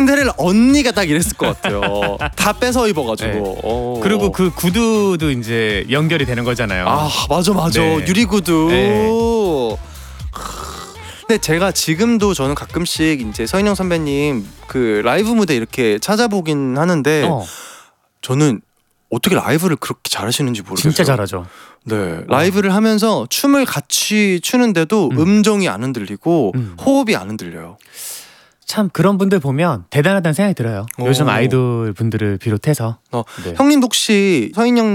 신데렐라 언니가 딱 이랬을 것 같아요. 다 뺏어 입어가지고. 네. 그리고 그 구두도 이제 연결이 되는 거잖아요. 아 맞아. 네. 유리구두. 네. 근데 제가 지금도 저는 가끔씩 이제 서인영 선배님 그 라이브 무대 이렇게 찾아보긴 하는데 저는 어떻게 라이브를 그렇게 잘하시는지 모르겠어요. 진짜 잘하죠. 네, 라이브를 하면서 춤을 같이 추는데도 음정이 안 흔들리고 호흡이 안 흔들려요. 참 그런 분들 보면 대단하다는 생각이 들어요. 요즘 아이돌 분들을 비롯해서. 형님도 혹시 서인영